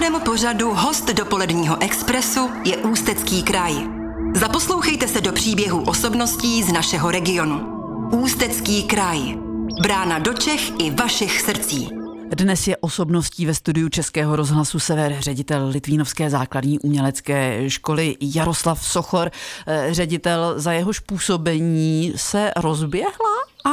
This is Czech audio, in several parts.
dnešním pořadu host dopoledního Expressu je Ústecký kraj. Zaposlouchejte se do příběhu osobností z našeho regionu. Ústecký kraj. Brána do Čech i vašich srdcí. Dnes je osobností ve studiu Českého rozhlasu Sever ředitel Litvínovské základní umělecké školy Jaroslav Sochor. Ředitel, za jehož působení se rozběhla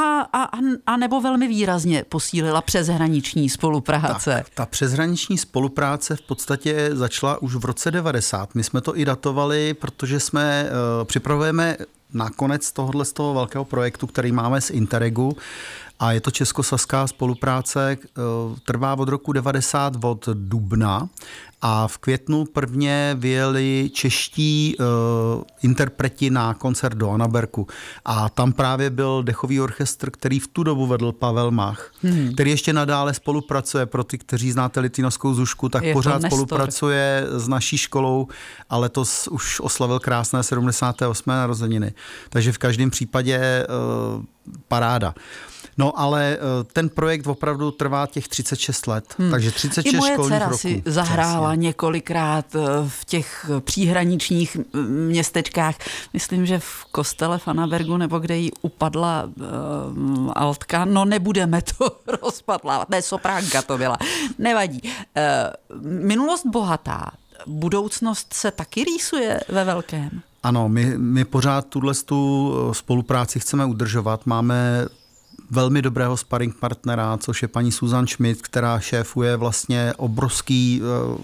a nebo velmi výrazně posílila přeshraniční spolupráce? Tak, ta přeshraniční spolupráce v podstatě začala už v roce 90. My jsme to i datovali, protože jsme připravujeme nakonec tohohle z toho velkého projektu, který máme z Interregu, a je to českoslovská spolupráce, trvá od roku 90 od dubna a v květnu prvně vyjeli čeští interpreti na koncert do Annabergu a tam právě byl dechový orchestr, který v tu dobu vedl Pavel Mach, který ještě nadále spolupracuje, pro ty, kteří znáte litvínovskou zušku, tak pořád spolupracuje s naší školou a letos už oslavil krásné 78. narozeniny. Takže v každém případě paráda. No ale ten projekt opravdu trvá těch 36 let, takže 36 školních roků. I moje dcera si zahrála několikrát v těch příhraničních městečkách. Myslím, že v kostele v Annabergu, nebo kde jí upadla altka. No nebudeme to rozpadlávat. Ne, sopránka to byla. Nevadí. Minulost bohatá. Budoucnost se taky rýsuje ve velkém? Ano, my pořád tu spolupráci chceme udržovat. Máme velmi dobrého sparring partnera, což je paní Susan Schmidt, která šéfuje vlastně obrovský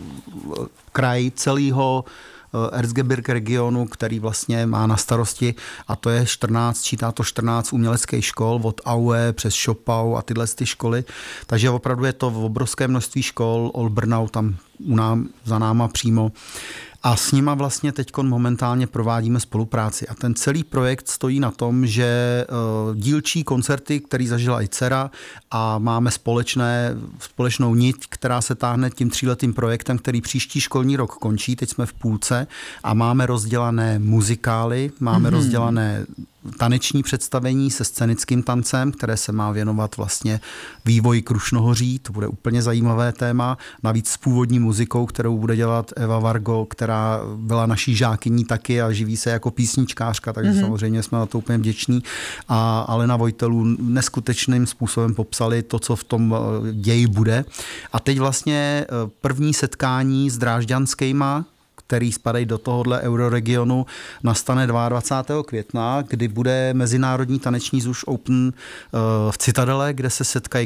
kraj celého Erzgebirge regionu, který vlastně má na starosti, a to je 14 uměleckých škol, od Aue přes Schopau a tyhle ty školy. Takže opravdu je to obrovské množství škol, Olbrnau tam za náma přímo. A s nima vlastně teď momentálně provádíme spolupráci. A ten celý projekt stojí na tom, že dílčí koncerty, který zažila i dcera, a máme společnou niť, která se táhne tím 3letým projektem, který příští školní rok končí, teď jsme v půlce, a máme rozdělané muzikály, máme rozdělané taneční představení se scénickým tancem, které se má věnovat vlastně vývoji Krušnohoří, to bude úplně zajímavé téma, navíc s původní muzikou, kterou bude dělat Eva Vargo, která byla naší žákyní taky a živí se jako písničkářka, takže samozřejmě jsme na to úplně vděční, a Alena Vojtelů neskutečným způsobem popsali to, co v tom ději bude. A teď vlastně první setkání s drážďanskýma, který spadají do tohohle euroregionu, nastane 22. května, kdy bude Mezinárodní taneční zuš Open v Citadele, kde se setkají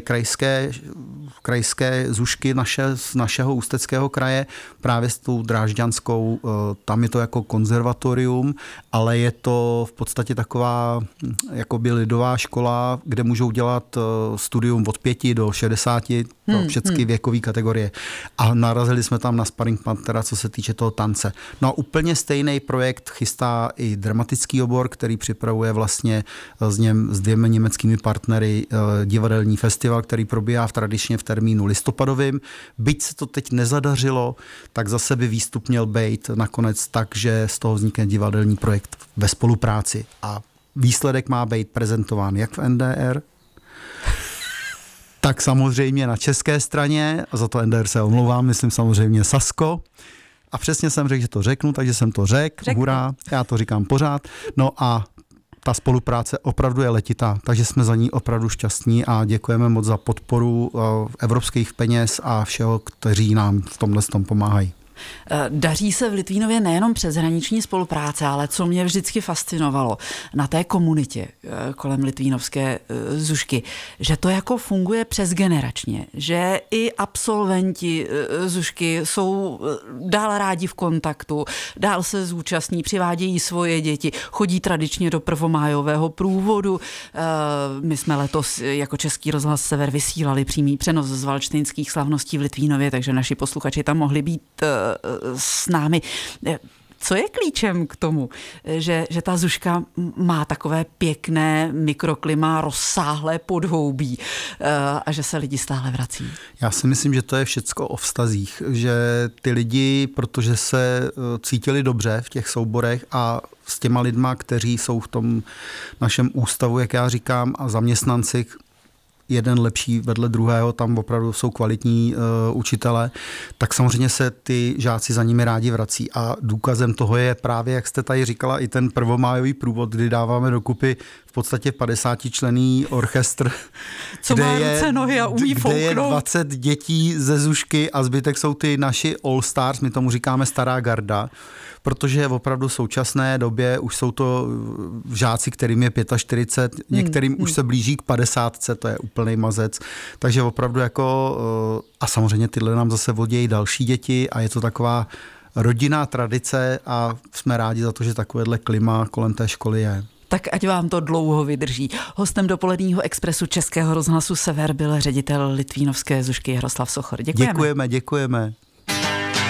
krajské zušky z našeho Ústeckého kraje právě s tou drážďanskou. Tam je to jako konzervatorium, ale je to v podstatě taková jakoby lidová škola, kde můžou dělat studium od 5 do 60, pro všechny věkové kategorie. A narazili jsme tam na sparring partnera, co se týče toho tance. No a úplně stejný projekt chystá i dramatický obor, který připravuje vlastně s 2 německými partnery divadelní festival, který probíhá tradičně v termínu listopadovým. Byť se to teď nezadařilo, tak zase by výstup měl být nakonec tak, že z toho vznikne divadelní projekt ve spolupráci. A výsledek má být prezentován jak v NDR, tak samozřejmě na české straně, a za to NDR se omlouvám, myslím samozřejmě Sasko. A přesně jsem řekl, že to řeknu, takže jsem to řekl. Hurá, já to říkám pořád. No a ta spolupráce opravdu je letitá, takže jsme za ní opravdu šťastní a děkujeme moc za podporu evropských peněz a všeho, kteří nám v tomhle pomáhají. Daří se v Litvínově nejenom přeshraniční spolupráce, ale co mě vždycky fascinovalo na té komunitě kolem litvínovské zušky, že to jako funguje přesgeneračně, že i absolventi zušky jsou dál rádi v kontaktu, dál se zúčastní, přivádějí svoje děti, chodí tradičně do prvomájového průvodu. My jsme letos jako Český rozhlas Sever vysílali přímý přenos z valštejnských slavností v Litvínově, takže naši posluchači tam mohli být s námi. Co je klíčem k tomu, že ta zuška má takové pěkné mikroklima, rozsáhlé podhoubí a že se lidi stále vrací? Já si myslím, že to je všecko o vztazích, že ty lidi, protože se cítili dobře v těch souborech a s těma lidma, kteří jsou v tom našem ústavu, jak já říkám, a zaměstnanci, jeden lepší vedle druhého, tam opravdu jsou kvalitní učitelé, tak samozřejmě se ty žáci za nimi rádi vrací. A důkazem toho je právě, jak jste tady říkala, i ten prvomájový průvod, kdy dáváme dokupy v podstatě 50členný orchestr, co má ruce, nohy a umí fouknout. Kde je 20 dětí ze Zušky a zbytek jsou ty naši all stars, my tomu říkáme stará garda, protože opravdu v současné době už jsou to žáci, kterým je 45, některým už se blíží k 50, to je úplný mazec, takže opravdu jako, a samozřejmě tyhle nám zase vodějí další děti a je to taková rodinná tradice a jsme rádi za to, že takovéhle klima kolem té školy je. Tak ať vám to dlouho vydrží. Hostem dopoledního Expressu Českého rozhlasu Sever byl ředitel Litvínovské Zušky Jaroslav Sochor. Děkujeme. Děkujeme.